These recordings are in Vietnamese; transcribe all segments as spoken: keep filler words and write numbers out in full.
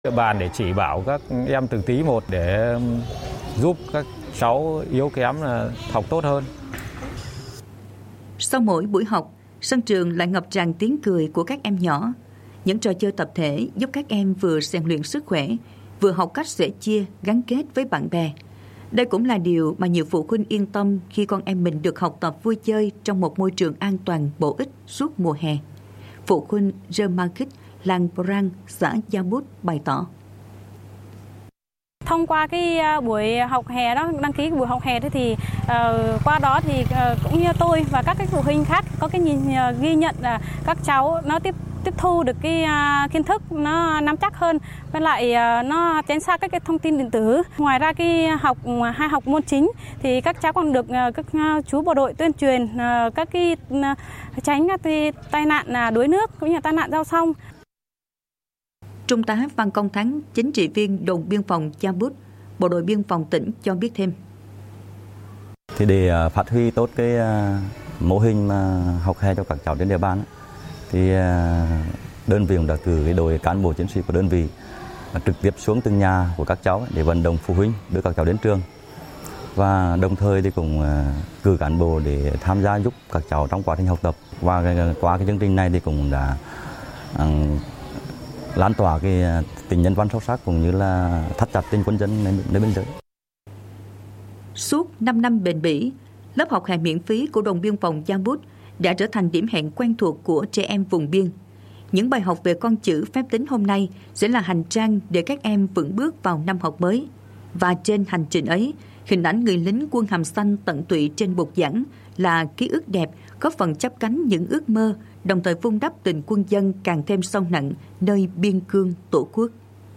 Địa bàn để chỉ bảo các em từng tí một để giúp các cháu yếu kém học tốt hơn. Sau mỗi buổi học, sân trường lại ngập tràn tiếng cười của các em nhỏ. Những trò chơi tập thể giúp các em vừa rèn luyện sức khỏe, vừa học cách sẻ chia, gắn kết với bạn bè. Đây cũng là điều mà nhiều phụ huynh yên tâm khi con em mình được học tập vui chơi trong một môi trường an toàn, bổ ích suốt mùa hè. Phụ huynh Rơ-ma-kích, làng Prang, xã Gia Bút bày tỏ. Thông qua cái buổi học hè đó, đăng ký buổi học hè thế thì uh, qua đó thì uh, cũng như tôi và các cái phụ huynh khác có cái nhìn uh, ghi nhận là các cháu nó tiếp tiếp thu được cái uh, kiến thức nó nắm chắc hơn, với lại uh, nó tránh xa các cái thông tin điện tử. Ngoài ra cái học hai học môn chính thì các cháu còn được uh, các uh, chú bộ đội tuyên truyền uh, các cái uh, tránh các cái tai nạn uh, đuối nước cũng như tai nạn giao thông. Trung tá Văn Công Thắng, chính trị viên đồn biên phòng Gia Bút, bộ đội biên phòng tỉnh cho biết thêm. Thì để phát huy tốt cái mô hình mà học hè cho các cháu trên địa bàn, thì đơn vị cũng đã cử cái đội cán bộ chiến sĩ của đơn vị trực tiếp xuống từng nhà của các cháu để vận động phụ huynh đưa các cháu đến trường, và đồng thời thì cũng cử cán bộ để tham gia giúp các cháu trong quá trình học tập. Và qua cái chương trình này thì cũng đã lan tỏa cái tình nhân văn sâu sắc cũng như là thắt chặt tình quân dân nơi biên giới. Suốt năm năm bền bỉ, lớp học hè miễn phí của đồn biên phòng Gia Bút đã trở thành điểm hẹn quen thuộc của trẻ em vùng biên. Những bài học về con chữ phép tính hôm nay sẽ là hành trang để các em vững bước vào năm học mới. Và trên hành trình ấy, hình ảnh người lính quân hàm xanh tận tụy trên bục giảng là ký ức đẹp, góp phần chắp cánh những ước mơ, đồng thời vun đắp tình quân dân càng thêm sâu nặng nơi biên cương tổ quốc.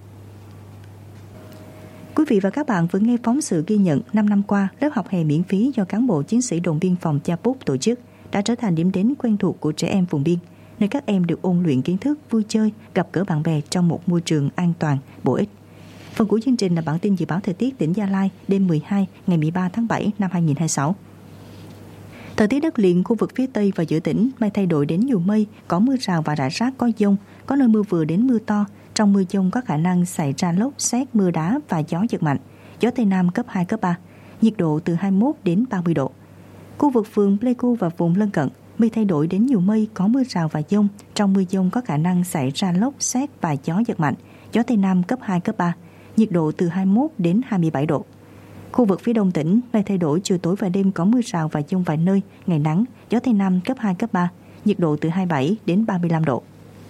Quý vị và các bạn vừa nghe phóng sự ghi nhận năm năm qua, lớp học hè miễn phí do cán bộ chiến sĩ đồn biên phòng Gia Bút tổ chức đã trở thành điểm đến quen thuộc của trẻ em vùng biên, nơi các em được ôn luyện kiến thức, vui chơi, gặp gỡ bạn bè trong một môi trường an toàn, bổ ích. Phần cuối chương trình là bản tin dự báo thời tiết tỉnh Gia Lai đêm mười hai ngày mười ba tháng bảy năm hai nghìn không trăm hai mươi sáu. Thời tiết đất liền khu vực phía Tây và giữa tỉnh mây thay đổi đến nhiều mây, có mưa rào và rải rác có dông, có nơi mưa vừa đến mưa to. Trong mưa dông có khả năng xảy ra lốc, sét, mưa đá và gió giật mạnh. Gió Tây Nam cấp hai, cấp ba, nhiệt độ từ hai mươi mốt đến ba mươi độ. Khu vực phường Pleiku và vùng lân cận, mây thay đổi đến nhiều mây, có mưa rào và dông. Trong mưa dông có khả năng xảy ra lốc, sét và gió giật mạnh. Gió Tây Nam cấp hai, cấp ba, nhiệt độ từ hai mươi mốt đến hai mươi bảy độ. Khu vực phía đông tỉnh, mây thay đổi, chiều tối và đêm có mưa rào và dông vài nơi, ngày nắng, gió Tây Nam cấp hai, cấp ba, nhiệt độ từ hai mươi bảy đến ba mươi lăm độ.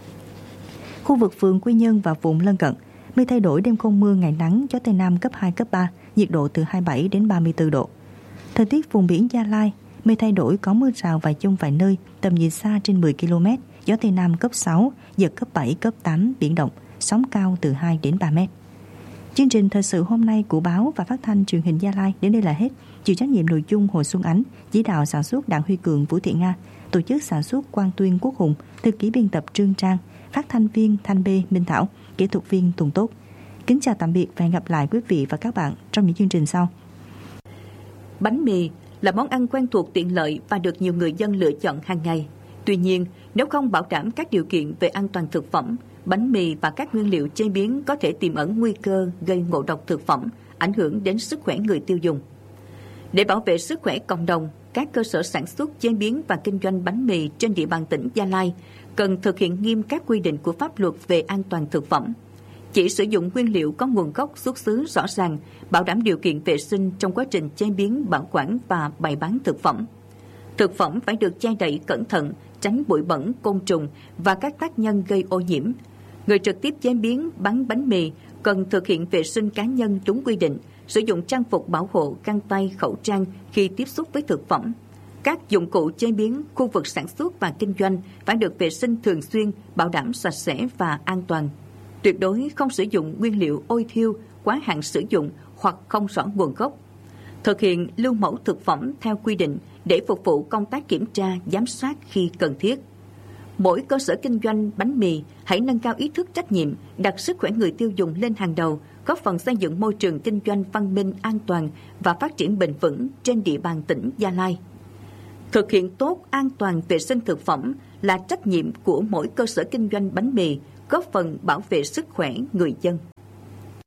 Khu vực phường Quy Nhơn và vùng lân cận, mây thay đổi, đêm không mưa, ngày nắng, gió Tây Nam cấp hai, cấp ba, nhiệt độ từ hai mươi bảy đến ba mươi tư độ. Thời tiết vùng biển Gia Lai, mây thay đổi, có mưa rào và dông vài nơi, tầm nhìn xa trên mười ki lô mét, gió Tây Nam cấp sáu, giật cấp bảy, cấp tám, biển động, sóng cao từ hai đến ba mét. Chương trình thời sự hôm nay của báo và phát thanh truyền hình Gia Lai đến đây là hết. Chịu trách nhiệm nội dung Hồ Xuân Ánh, chỉ đạo sản xuất Đặng Huy Cường, Vũ Thị Nga, tổ chức sản xuất Quang Tuyên, Quốc Hùng, thư ký biên tập Trương Trang, phát thanh viên Thanh Bê, Minh Thảo, kỹ thuật viên Tùng Tốt. Kính chào tạm biệt và hẹn gặp lại quý vị và các bạn trong những chương trình sau. Bánh mì là món ăn quen thuộc, tiện lợi và được nhiều người dân lựa chọn hàng ngày. Tuy nhiên, nếu không bảo đảm các điều kiện về an toàn thực phẩm, bánh mì và các nguyên liệu chế biến có thể tiềm ẩn nguy cơ gây ngộ độc thực phẩm, ảnh hưởng đến sức khỏe người tiêu dùng. Để bảo vệ sức khỏe cộng đồng, các cơ sở sản xuất, chế biến và kinh doanh bánh mì trên địa bàn tỉnh Gia Lai cần thực hiện nghiêm các quy định của pháp luật về an toàn thực phẩm. Chỉ sử dụng nguyên liệu có nguồn gốc xuất xứ rõ ràng, bảo đảm điều kiện vệ sinh trong quá trình chế biến, bảo quản và bày bán thực phẩm. Thực phẩm phải được che đậy cẩn thận, tránh bụi bẩn, côn trùng và các tác nhân gây ô nhiễm. Người trực tiếp chế biến, bán bánh mì cần thực hiện vệ sinh cá nhân đúng quy định, sử dụng trang phục bảo hộ, găng tay, khẩu trang khi tiếp xúc với thực phẩm. Các dụng cụ chế biến, khu vực sản xuất và kinh doanh phải được vệ sinh thường xuyên, bảo đảm sạch sẽ và an toàn. Tuyệt đối không sử dụng nguyên liệu ôi thiêu, quá hạn sử dụng hoặc không rõ nguồn gốc. Thực hiện lưu mẫu thực phẩm theo quy định để phục vụ công tác kiểm tra, giám sát khi cần thiết. Mỗi cơ sở kinh doanh bánh mì hãy nâng cao ý thức trách nhiệm, đặt sức khỏe người tiêu dùng lên hàng đầu, góp phần xây dựng môi trường kinh doanh văn minh, an toàn và phát triển bền vững trên địa bàn tỉnh Gia Lai. Thực hiện tốt an toàn vệ sinh thực phẩm là trách nhiệm của mỗi cơ sở kinh doanh bánh mì, góp phần bảo vệ sức khỏe người dân.